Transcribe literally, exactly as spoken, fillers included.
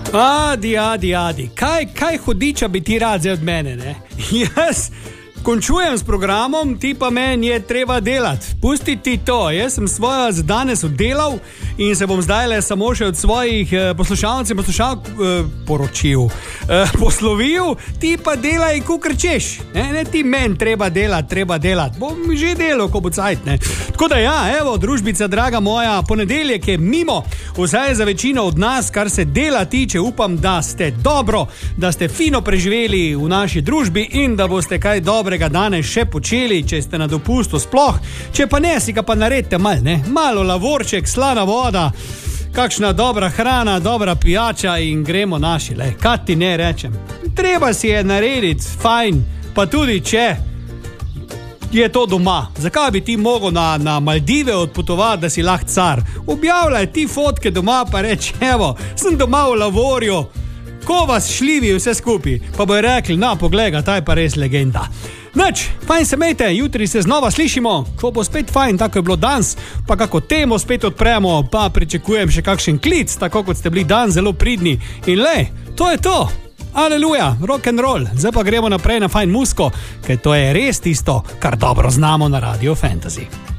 Adi, adi, adi. Kaj, kaj hudiča bi ti rad zdaj od mene, ne? Jaz končujem s programom, ti pa meni je treba delati. Pusti ti to, jaz sem svojo za danes oddelal in se bom zdaj le samo še od svojih eh, poslušalcev in poslušalk eh, poročil, eh, poslovil, ti pa delaj, ko krčeš. Ne, ne ti meni treba delati, treba delati. Bom že delal, ko bo cajt, ne. Tako da ja, evo, družbica, draga moja, ponedeljek je mimo, vsaj za večino od nas, kar se dela tiče, upam, da ste dobro, da ste fino preživeli v naši družbi in da boste kaj dobrega danes še počeli, če ste na dopustu sploh, če pa ne, si ga pa naredite mal, ne, malo lavorček, slana voda, kakšna dobra hrana, dobra pijača in gremo naši, le, kaj ti ne rečem. Treba si je narediti, fajn, pa tudi če je to doma. Zakaj bi ti mogel na, na Maldive odpotovati, da si lahko car? Objavljaj ti fotke doma, pa reči, evo, sem doma v lavorju, ko vas šljivi vse skupaj, pa bojo rekli, na, poglej ga, ta je pa res legenda. Noč, fajn se mejte, jutri se znova slišimo, ko bo spet fajn, tako je bilo danes, pa kako temo spet odpremo, pa pričakujem še kakšen klic, tako kot ste bili dan zelo pridni. In le, to je to. Aleluja, rock and roll. Zdaj pa gremo naprej na fajn musko, ker to je res tisto, kar dobro znamo na Radio Fantasy.